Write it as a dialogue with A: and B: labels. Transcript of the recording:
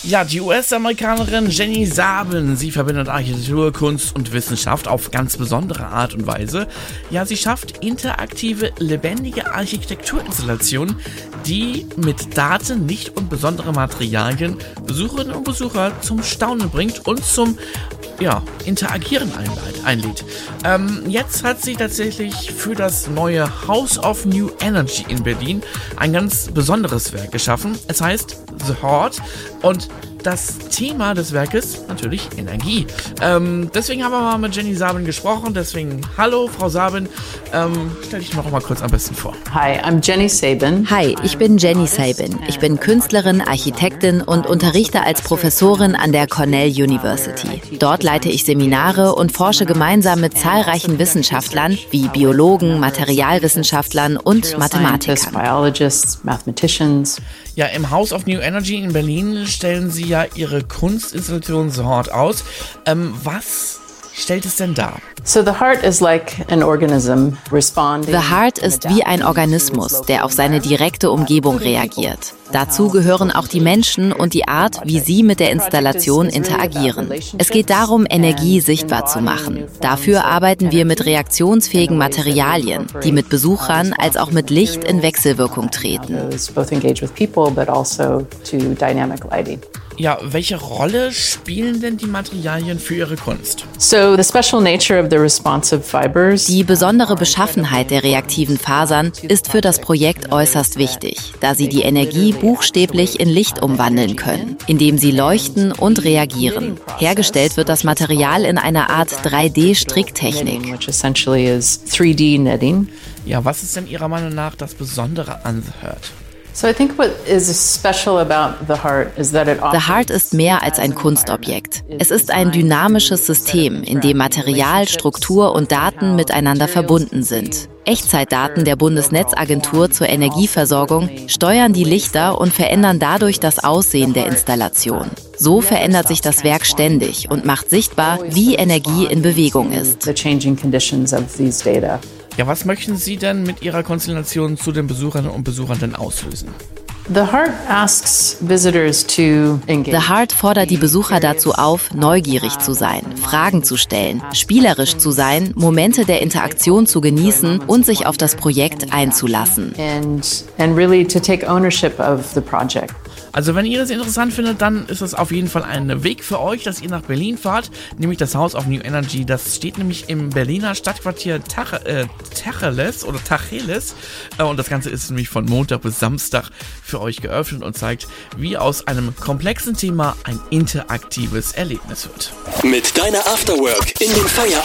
A: Ja, die US-Amerikanerin Jenny Saben, sie verbindet Architektur, Kunst und Wissenschaft auf ganz besondere Art und Weise. Ja, sie schafft interaktive, lebendige Architekturinstallationen, die mit Daten, Licht und besondere Materialien Besucherinnen und Besucher zum Staunen bringt und zum Interagieren einlädt. Jetzt hat sie tatsächlich für das neue House of New Energy in Berlin ein ganz besonderes Werk geschaffen. Es heißt The Heart und das Thema des Werkes natürlich Energie. Deswegen haben wir mal mit Jenny Saben gesprochen. Deswegen, hallo Frau Saben, stell dich noch mal kurz am besten vor.
B: Hi, I'm Jenny Saben.
C: Hi, ich bin Jenny Saben. Ich bin Künstlerin, Architektin und unterrichte als Professorin an der Cornell University. Dort leite ich Seminare und forsche gemeinsam mit zahlreichen Wissenschaftlern wie Biologen, Materialwissenschaftlern und Mathematikern.
B: Biologists, mathematicians.
A: Ja, im House of New Energy in Berlin stellen Sie ja Ihre Kunstinstallation The Heart aus. Was stellt es denn dar?
B: So the heart is like an organism responding.
C: The Heart ist wie ein Organismus, der auf seine direkte Umgebung reagiert. Dazu gehören auch die Menschen und die Art, wie sie mit der Installation interagieren. Es geht darum, Energie sichtbar zu machen. Dafür arbeiten wir mit reaktionsfähigen Materialien, die mit Besuchern als auch mit Licht in Wechselwirkung treten.
A: Ja, welche Rolle spielen denn die Materialien für Ihre Kunst?
B: So the special nature of the responsive fibers.
C: Die besondere Beschaffenheit der reaktiven Fasern ist für das Projekt äußerst wichtig, da sie die Energie buchstäblich in Licht umwandeln können, indem sie leuchten und reagieren. Hergestellt wird das Material in einer Art
B: 3D-Stricktechnik.
C: 3D-Stricktechnik.
A: Ja, was ist denn Ihrer Meinung nach das Besondere an The Heart?
B: So I think what is special about The Heart is that it
C: The Heart ist mehr als ein Kunstobjekt. Es ist ein dynamisches System, in dem Material, Struktur und Daten miteinander verbunden sind. Echtzeitdaten der Bundesnetzagentur zur Energieversorgung steuern die Lichter und verändern dadurch das Aussehen der Installation. So verändert sich das Werk ständig und macht sichtbar, wie Energie in Bewegung ist.
A: Ja, was möchten Sie denn mit Ihrer Konstellation zu den Besucherinnen und Besuchern denn auslösen?
B: The Heart asks visitors to engage.
C: The Heart fordert die Besucher dazu auf, neugierig zu sein, Fragen zu stellen, spielerisch zu sein, Momente der Interaktion zu genießen und sich auf das Projekt einzulassen.
B: And really to take ownership of the project.
A: Also wenn ihr das interessant findet, dann ist das auf jeden Fall ein Weg für euch, dass ihr nach Berlin fahrt, nämlich das House of New Energy. Das steht nämlich im Berliner Stadtquartier Tacheles und das Ganze ist nämlich von Montag bis Samstag für euch geöffnet und zeigt, wie aus einem komplexen Thema ein interaktives Erlebnis wird.
D: Mit deiner Afterwork in den Feierabend